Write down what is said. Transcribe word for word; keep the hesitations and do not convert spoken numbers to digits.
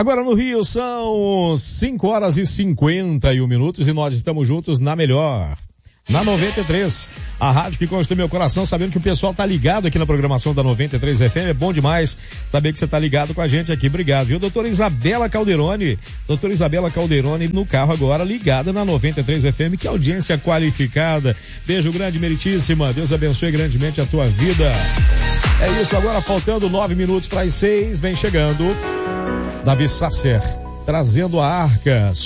Agora no Rio são cinco horas e cinquenta e um minutos e nós estamos juntos na melhor. Na noventa e três, a rádio que consta meu coração, sabendo que o pessoal tá ligado aqui na programação da noventa e três F M, é bom demais saber que você tá ligado com a gente aqui, obrigado, viu? Doutora Isabela Calderoni, doutora Isabela Calderoni no carro agora, ligada na noventa e três F M, que audiência qualificada, beijo grande, meritíssima, Deus abençoe grandemente a tua vida. É isso, agora faltando nove minutos para as seis, vem chegando Davi Sasser, trazendo a arca.